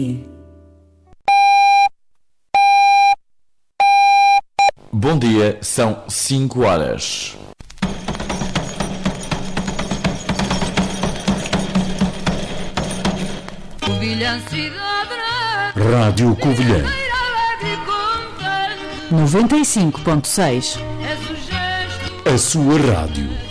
Bom dia, são 5 horas. Rádio Covilhã 95.6. É A sua rádio.